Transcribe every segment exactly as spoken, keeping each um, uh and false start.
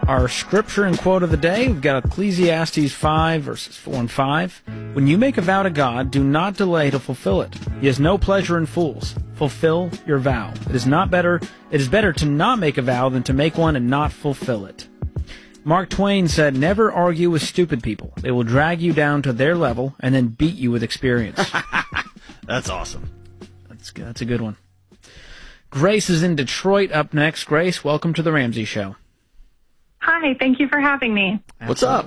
Our scripture and quote of the day, we've got Ecclesiastes five, verses four and five. When you make a vow to God, do not delay to fulfill it. He has no pleasure in fools. Fulfill your vow. It is not better, it is better to not make a vow than to make one and not fulfill it. Mark Twain said, never argue with stupid people. They will drag you down to their level and then beat you with experience. That's awesome. That's good. That's a good one. Grace is in Detroit up next. Grace, welcome to the Ramsey Show. Hi, thank you for having me. What's up?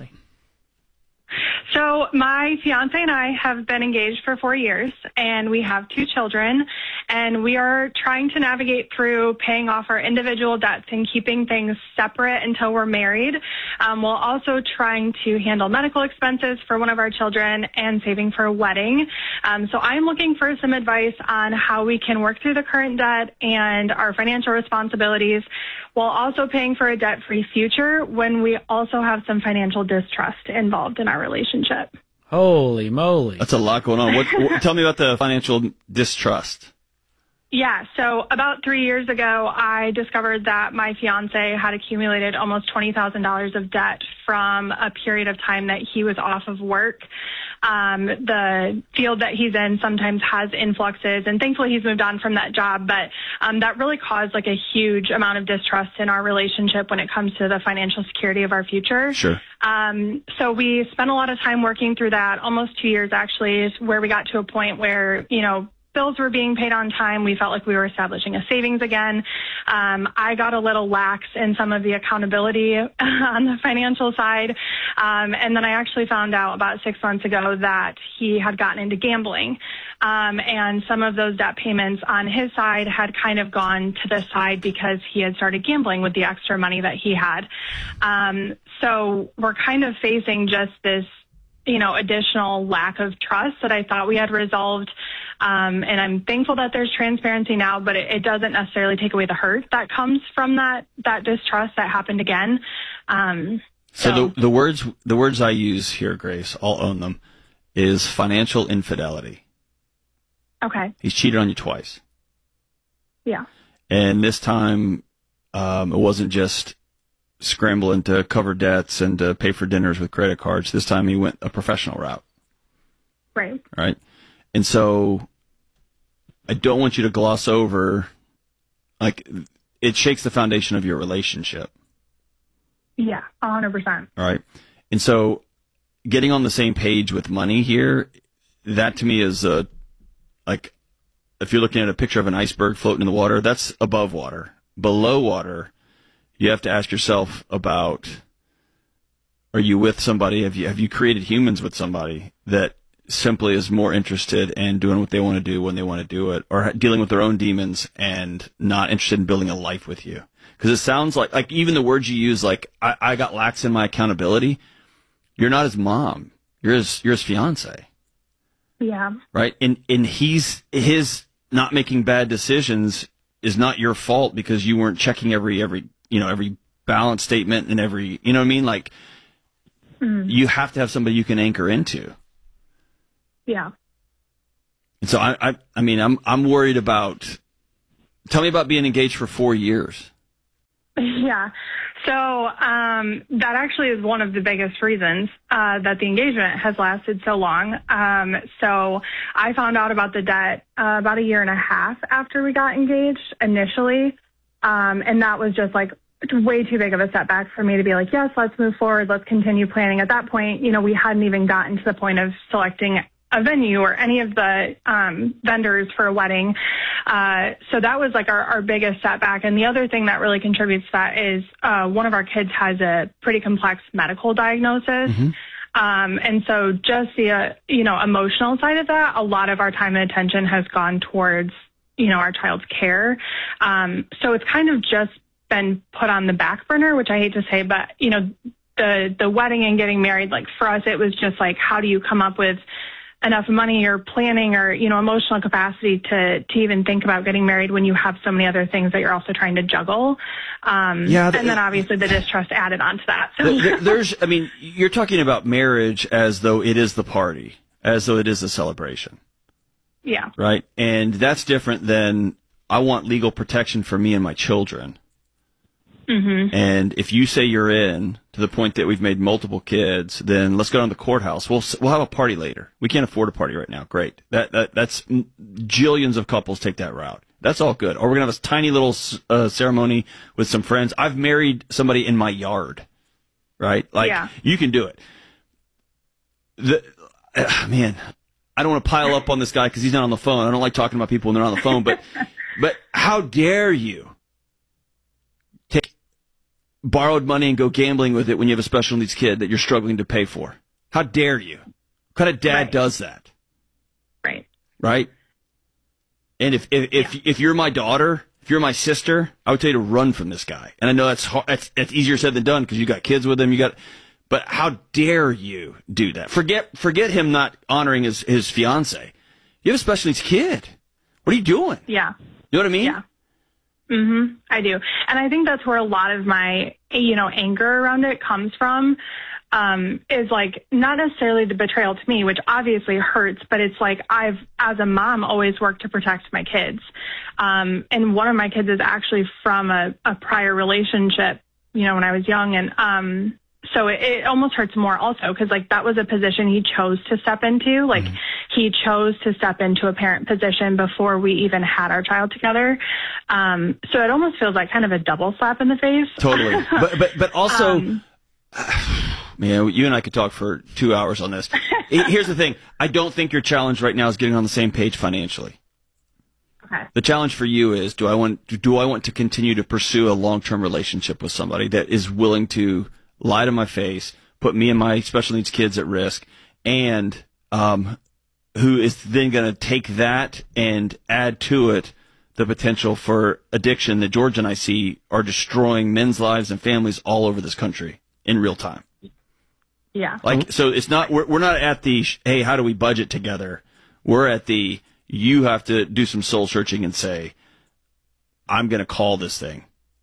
So my fiance and I have been engaged for four years, and we have two children, and we are trying to navigate through paying off our individual debts and keeping things separate until we're married, um, while also trying to handle medical expenses for one of our children and saving for a wedding. Um, so I'm looking for some advice on how we can work through the current debt and our financial responsibilities while also paying for a debt-free future when we also have some financial distrust involved in our relationship. Holy moly. That's a lot going on. What, what, tell me about the financial distrust. Yeah, so about three years ago, I discovered that my fiance had accumulated almost twenty thousand dollars of debt from a period of time that he was off of work. Um, the field that he's in sometimes has influxes, and thankfully he's moved on from that job, but um, that really caused like a huge amount of distrust in our relationship when it comes to the financial security of our future. Sure. Um, so we spent a lot of time working through that, almost two years actually, where we got to a point where, you know, bills were being paid on time. We felt like we were establishing a savings again. Um, I got a little lax in some of the accountability on the financial side. Um, and then I actually found out about six months ago that he had gotten into gambling. Um, and some of those debt payments on his side had kind of gone to the side because he had started gambling with the extra money that he had. Um, so we're kind of facing just this, you know, additional lack of trust that I thought we had resolved. Um, and I'm thankful that there's transparency now, but it, it doesn't necessarily take away the hurt that comes from that, that distrust that happened again. Um, so so the, the words, the words I use here, Grace, I'll own them, is financial infidelity. Okay. He's cheated on you twice. Yeah. And this time, um, it wasn't just scrambling to cover debts and to pay for dinners with credit cards. This time he went a professional route. Right. Right. And so I don't want you to gloss over, like, it shakes the foundation of your relationship. Yeah, one hundred percent. All right. And so getting on the same page with money here, that to me is a, like, if you're looking at a picture of an iceberg floating in the water, that's above water. Below water, you have to ask yourself about, are you with somebody? Have you, have you created humans with somebody that simply is more interested in doing what they want to do when they want to do it, or dealing with their own demons and not interested in building a life with you? Because it sounds like, like even the words you use, like, I, I got lax in my accountability. You're not his mom. You're his, you're his fiance. Yeah. Right. And, and he's, his not making bad decisions is not your fault because you weren't checking every, every, you know, every balance statement and every, you know what I mean? Like, mm. you have to have somebody you can anchor into. Yeah. And so I, I, I mean, I'm, I'm worried about, tell me about being engaged for four years. Yeah. So, um, that actually is one of the biggest reasons, uh, that the engagement has lasted so long. Um, so I found out about the debt, uh, about a year and a half after we got engaged initially. Um, and that was just like way too big of a setback for me to be like, yes, let's move forward. Let's continue planning. At that point, you know, we hadn't even gotten to the point of selecting a venue or any of the um, vendors for a wedding. Uh, so that was like our, our biggest setback. And the other thing that really contributes to that is uh, one of our kids has a pretty complex medical diagnosis. Mm-hmm. Um, and so just the, uh, you know, emotional side of that, a lot of our time and attention has gone towards, you know, our child's care. Um, so it's kind of just been put on the back burner, which I hate to say, but, you know, the, the wedding and getting married, like for us, it was just like, how do you come up with enough money or planning or, you know, emotional capacity to, to even think about getting married when you have so many other things that you're also trying to juggle. Um, yeah, the, and then obviously the distrust added on to that. So. The, there's, I mean, you're talking about marriage as though it is the party, as though it is the celebration. Yeah. Right. And that's different than I want legal protection for me and my children. Mm-hmm. And if you say you're in to the point that we've made multiple kids, then let's go down to the courthouse. We'll we'll have a party later. We can't afford a party right now. Great. That that that's jillions of couples take that route. That's all good. Or we're gonna have this tiny little uh, ceremony with some friends. I've married somebody in my yard, right? Like yeah. you can do it. The uh, man, I don't want to pile up on this guy because he's not on the phone. I don't like talking about people when they're on the phone. But but how dare you take borrowed money and go gambling with it when you have a special needs kid that you're struggling to pay for? How dare you? What kind of dad right. does that? Right. Right? And if if if, yeah. if you're my daughter, if you're my sister, I would tell you to run from this guy. And I know that's hard, that's, that's easier said than done because you got kids with him. You got, but how dare you do that? Forget forget him not honoring his his fiance. You have a special needs kid. What are you doing? Yeah. You know what I mean? Yeah. Mhm. I do. And I think that's where a lot of my, you know, anger around it comes from. Um, is like not necessarily the betrayal to me, which obviously hurts, but it's like I've, as a mom, always worked to protect my kids. Um, and one of my kids is actually from a, a prior relationship, you know, when I was young. And, um, so it, it almost hurts more also because like that was a position he chose to step into. Like mm-hmm. he chose to step into a parent position before we even had our child together. Um, so it almost feels like kind of a double slap in the face. Totally. But, but, but also, um, man, you and I could talk for two hours on this. Here's the thing. I don't think your challenge right now is getting on the same page financially. Okay. The challenge for you is, do I want, do I want to continue to pursue a long-term relationship with somebody that is willing to lie to my face, put me and my special needs kids at risk, and um, who is then going to take that and add to it the potential for addiction that George and I see are destroying men's lives and families all over this country in real time. Yeah. Like, so it's not, we're, we're not at the, hey, how do we budget together? We're at the, you have to do some soul searching and say, I'm going to call this thing.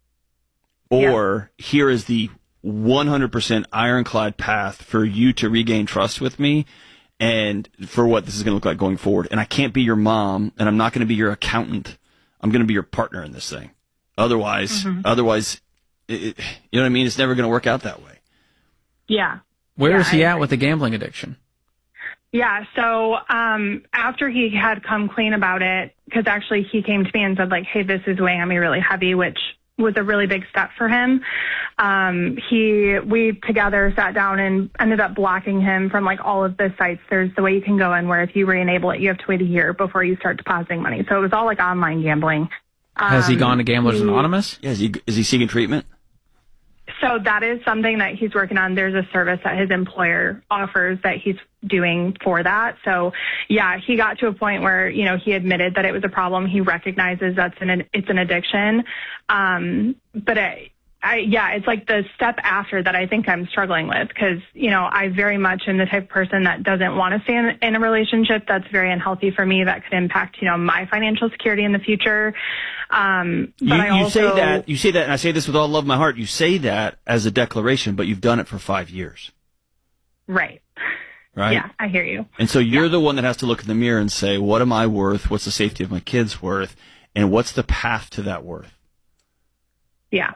Or yeah. here is the one hundred percent ironclad path for you to regain trust with me and for what this is going to look like going forward. And I can't be your mom and I'm not going to be your accountant. I'm going to be your partner in this thing. Otherwise, mm-hmm. otherwise, it, it, you know what I mean? It's never going to work out that way. Yeah. Where yeah, is he I at agree. with the gambling addiction? Yeah, so um, after he had come clean about it, because actually he came to me and said, like, hey, this is weighing on me really heavy, which was a really big step for him. Um, he, we together sat down and ended up blocking him from, like, all of the sites. There's the way you can go in where if you re-enable it, you have to wait a year before you start depositing money. So it was all, like, online gambling. Um, Has he gone to Gamblers he, Anonymous? Yeah, is he, is he seeking treatment? So that is something that he's working on. There's a service that his employer offers that he's doing for that. So yeah, he got to a point where, you know, he admitted that it was a problem. He recognizes that's an, it's an addiction. Um, but I, I, yeah, it's like the step after that I think I'm struggling with because, you know, I very much am the type of person that doesn't want to stay in, in a relationship that's very unhealthy for me that could impact, you know, my financial security in the future. Um, but you, I you also, say that, you say that, and I say this with all love in my heart, you say that as a declaration, but you've done it for five years. Right. Right? Yeah, I hear you. And so you're yeah. the one that has to look in the mirror and say, what am I worth? What's the safety of my kids worth? And what's the path to that worth? Yeah.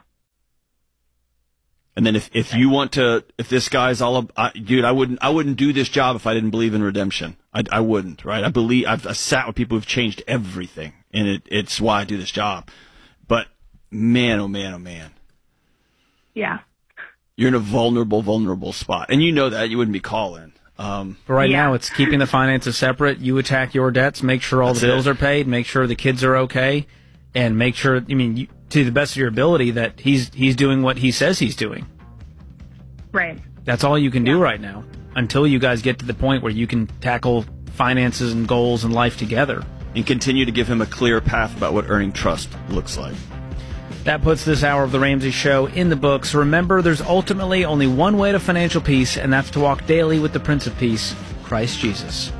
And then if, if you want to, if this guy's all, I, dude, I wouldn't, I wouldn't do this job if I didn't believe in redemption. I, I wouldn't, right? I believe, I've I sat with people who've changed everything, and it, it's why I do this job. But man, oh man, oh man. Yeah. You're in a vulnerable, vulnerable spot. And you know that, you wouldn't be calling. Um, but right yeah. now, it's keeping the finances separate. You attack your debts, make sure all the bills it. are paid, make sure the kids are okay, and make sure, I mean, you, to the best of your ability, that he's he's doing what he says he's doing. Right. That's all you can yeah. do right now until you guys get to the point where you can tackle finances and goals and life together. And continue to give him a clear path about what earning trust looks like. That puts this hour of The Ramsey Show in the books. Remember, there's ultimately only one way to financial peace, and that's to walk daily with the Prince of Peace, Christ Jesus.